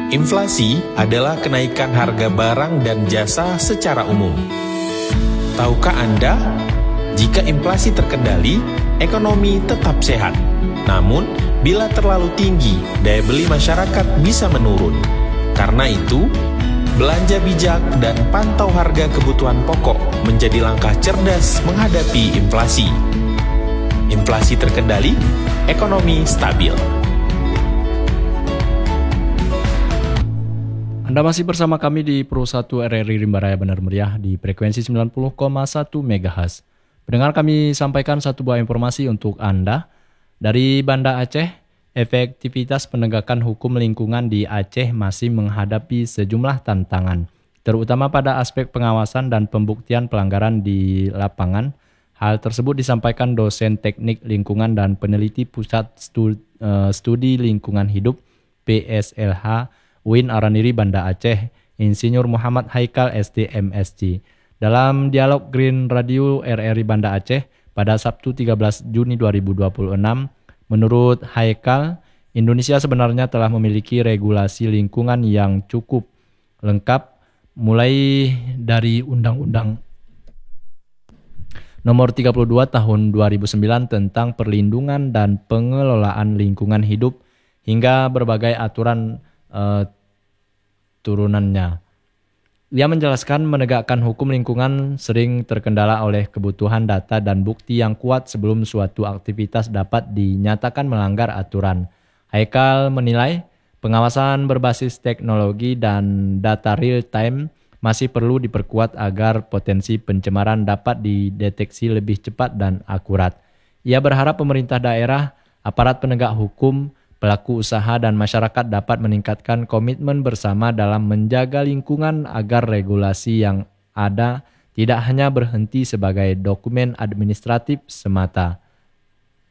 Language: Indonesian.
Inflasi adalah kenaikan harga barang dan jasa secara umum. Tahukah Anda, jika inflasi terkendali, ekonomi tetap sehat. Namun, bila terlalu tinggi, daya beli masyarakat bisa menurun. Karena itu, belanja bijak dan pantau harga kebutuhan pokok menjadi langkah cerdas menghadapi inflasi. Inflasi terkendali, ekonomi stabil. Anda masih bersama kami di Pro 1 RRI Rimba Raya Benar Meriah di frekuensi 90,1 MHz. Pendengar, kami sampaikan satu buah informasi untuk Anda. Dari Banda Aceh, efektivitas penegakan hukum lingkungan di Aceh masih menghadapi sejumlah tantangan, terutama pada aspek pengawasan dan pembuktian pelanggaran di lapangan. Hal tersebut disampaikan dosen teknik lingkungan dan peneliti Pusat Studi Lingkungan Hidup PSLH UIN Araniri Banda Aceh, Insinyur Muhammad Haikal SDMSC. Dalam dialog Green Radio RRI Banda Aceh pada Sabtu 13 Juni 2026, menurut Haikal, Indonesia sebenarnya telah memiliki regulasi lingkungan yang cukup lengkap, mulai dari Undang-Undang Nomor 32 Tahun 2009 tentang perlindungan dan pengelolaan lingkungan hidup hingga berbagai aturan turunannya. Ia menjelaskan menegakkan hukum lingkungan sering terkendala oleh kebutuhan data dan bukti yang kuat sebelum suatu aktivitas dapat dinyatakan melanggar aturan. Haikal menilai pengawasan berbasis teknologi dan data real time masih perlu diperkuat agar potensi pencemaran dapat dideteksi lebih cepat dan akurat. Ia berharap pemerintah daerah, aparat penegak hukum, pelaku usaha dan masyarakat dapat meningkatkan komitmen bersama dalam menjaga lingkungan agar regulasi yang ada tidak hanya berhenti sebagai dokumen administratif semata.